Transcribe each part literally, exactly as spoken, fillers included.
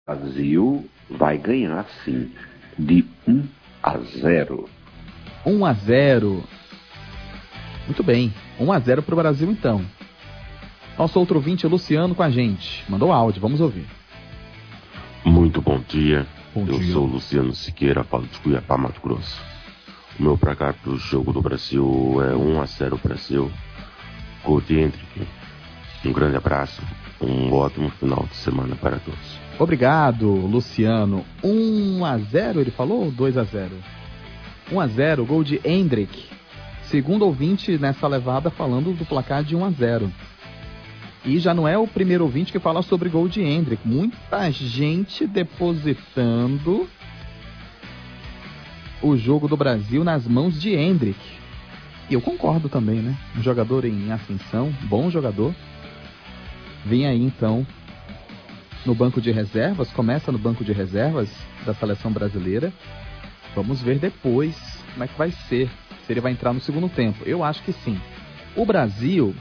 Brasil vai ganhar sim, de um a zero. um a zero. Muito bem, um a zero para o Brasil então. Nosso outro ouvinte, Luciano, com a gente. Mandou áudio, vamos ouvir. Muito bom dia. Bom Eu dia. sou Luciano Siqueira, falo de Cuiabá, Mato Grosso. O meu placar para o jogo do Brasil é um a zero Brasil. Gol de Hendrick. Um grande abraço, um ótimo final de semana para todos. Obrigado, Luciano. um a zero, ele falou, ou dois a zero? um a zero, gol de Hendrick. Segundo ouvinte nessa levada falando do placar de um a zero. E já não é o primeiro ouvinte que fala sobre gol de Hendrick. Muita gente depositando o jogo do Brasil nas mãos de Hendrick. E eu concordo também, né? Um jogador em ascensão, bom jogador. Vem aí então no banco de reservas, começa no banco de reservas da seleção brasileira. Vamos ver depois como é que vai ser, se ele vai entrar no segundo tempo. Eu acho que sim. O Brasil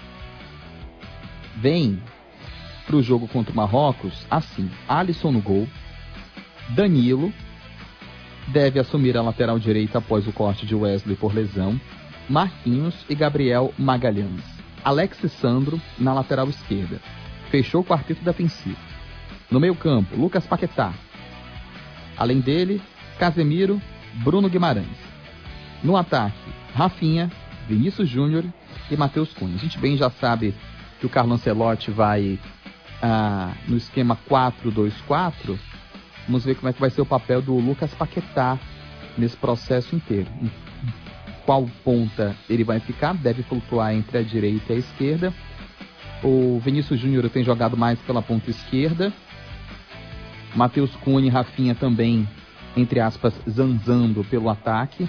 vem para o jogo contra o Marrocos assim: Alisson no gol, Danilo deve assumir a lateral direita após o corte de Wesley por lesão, Marquinhos e Gabriel Magalhães, Alex Sandro na lateral esquerda. Fechou o quarteto defensivo. No meio campo, Lucas Paquetá. Além dele, Casemiro, Bruno Guimarães. No ataque, Rafinha, Vinícius Júnior e Matheus Cunha. A gente bem já sabe que o Carlo Ancelotti vai ah, no esquema quatro dois quatro. Vamos ver como é que vai ser o papel do Lucas Paquetá nesse processo inteiro. Em qual ponta ele vai ficar? Deve flutuar entre a direita e a esquerda. O Vinícius Júnior tem jogado mais pela ponta esquerda. Matheus Cunha e Rafinha também, entre aspas, zanzando pelo ataque.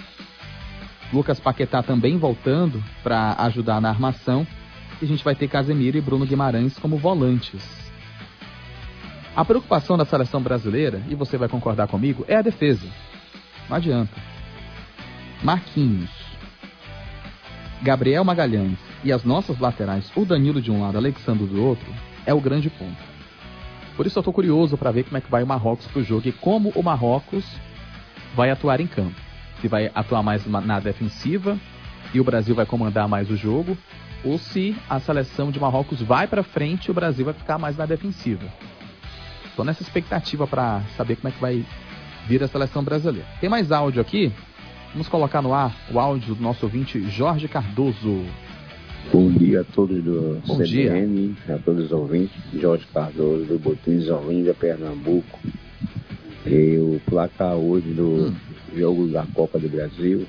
Lucas Paquetá também voltando para ajudar na armação. E a gente vai ter Casemiro e Bruno Guimarães como volantes. A preocupação da seleção brasileira, e você vai concordar comigo, é a defesa. Não adianta. Marquinhos, Gabriel Magalhães e as nossas laterais, o Danilo de um lado, Alexandre do outro, é o grande ponto. Por isso eu estou curioso para ver como é que vai o Marrocos pro jogo e como o Marrocos vai atuar em campo. Se vai atuar mais na defensiva e o Brasil vai comandar mais o jogo, ou se a seleção de Marrocos vai para frente e o Brasil vai ficar mais na defensiva. Estou nessa expectativa para saber como é que vai vir a seleção brasileira. Tem mais áudio aqui? Vamos colocar no ar o áudio do nosso ouvinte Jorge Cardoso. Bom dia a todos do Bom C B dia. N, a todos os ouvintes. Jorge Cardoso, do Botins Olinda, Pernambuco. E o placar hoje do hum. jogo da Copa do Brasil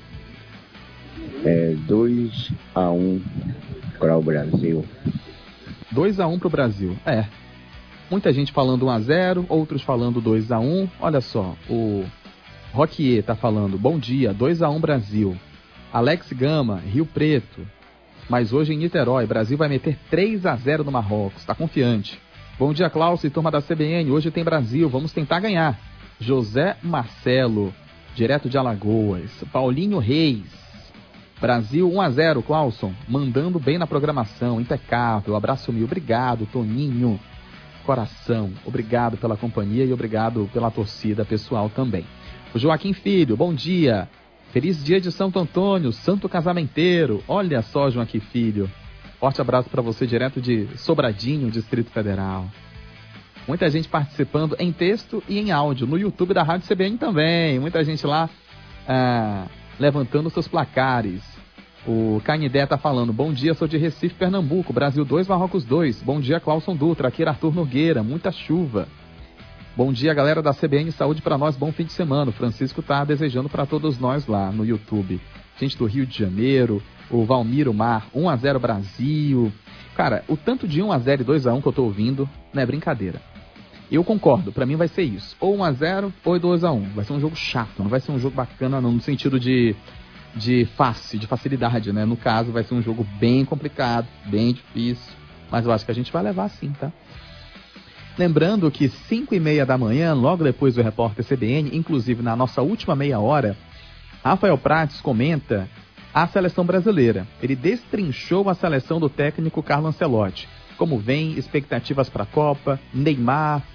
é dois a um para o Brasil. dois a um para o Brasil, é. Muita gente falando um a zero, outros falando dois a um. Olha só, o Roquier tá falando, bom dia, dois a um Brasil. Alex Gama, Rio Preto. Mas hoje em Niterói, Brasil vai meter três a zero no Marrocos, tá confiante. Bom dia, Klaus e turma da C B N, hoje tem Brasil, vamos tentar ganhar. José Marcelo, direto de Alagoas. Paulinho Reis, Brasil um a zero, Clauson, mandando bem na programação, impecável, abraço mil, obrigado, Toninho, coração, obrigado pela companhia e obrigado pela torcida pessoal também. O Joaquim Filho, bom dia. Feliz dia de Santo Antônio, santo casamenteiro. Olha só, Joaquim Filho. Forte abraço para você, direto de Sobradinho, Distrito Federal. Muita gente participando em texto e em áudio. No YouTube da Rádio C B N também. Muita gente lá ah, levantando seus placares. O Canidé tá falando, bom dia, sou de Recife, Pernambuco. Brasil dois, Marrocos dois. Bom dia, Clauson Dutra. Aqui é Arthur Nogueira. Muita chuva. Bom dia, galera da C B N, saúde para nós, bom fim de semana. O Francisco tá desejando para todos nós lá no YouTube. Gente do Rio de Janeiro, o Valmiro Mar, um a zero Brasil. Cara, o tanto de um a zero e dois a um que eu tô ouvindo não é brincadeira. Eu concordo, para mim vai ser isso. Ou um a zero ou dois a um. Vai ser um jogo chato, não vai ser um jogo bacana não, no sentido de, de fácil, de facilidade, né? No caso, vai ser um jogo bem complicado, bem difícil. Mas eu acho que a gente vai levar sim, tá? Lembrando que cinco e meia da manhã, logo depois do Repórter C B N, inclusive na nossa última meia hora, Rafael Prates comenta a seleção brasileira. Ele destrinchou a seleção do técnico Carlo Ancelotti. Como vem, expectativas para a Copa, Neymar,